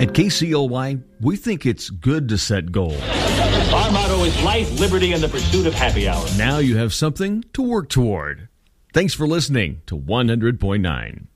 At KCOY, we think it's good to set goals. Our motto is life, liberty, and the pursuit of happy hour. Now you have something to work toward. Thanks for listening to 100.9.